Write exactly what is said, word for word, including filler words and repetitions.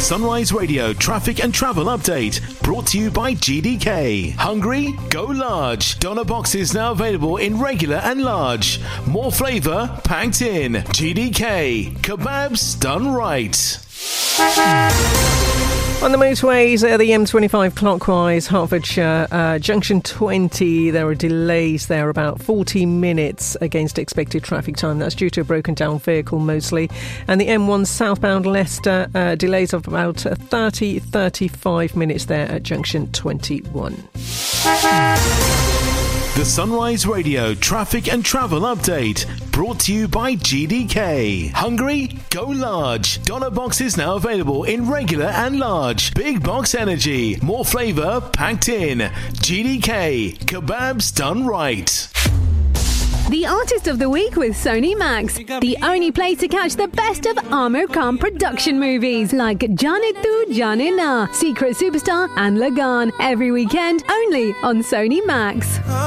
Sunrise Radio traffic and travel update brought to you by G D K. Hungry? Go large. Doner boxes now available in regular and large. More flavour packed in. G D K. Kebabs done right. On the motorways, uh, the M twenty-five clockwise, Hertfordshire, uh, junction twenty, there are delays there, about forty minutes against expected traffic time. That's due to a broken down vehicle mostly. And the M one southbound Leicester, uh, delays of about thirty, thirty-five minutes there at junction twenty-one. The Sunrise Radio traffic and travel update brought to you by G D K. Hungry? Go large. Doner boxes now available in regular and large. Big box energy. More flavour packed in. G D K. Kebabs done right. The Artist of the Week with Sony Max. The only place to catch the best of Amir Khan production movies like Jaane Tu Jaane Na, Secret Superstar and Lagan. Every weekend only on Sony Max.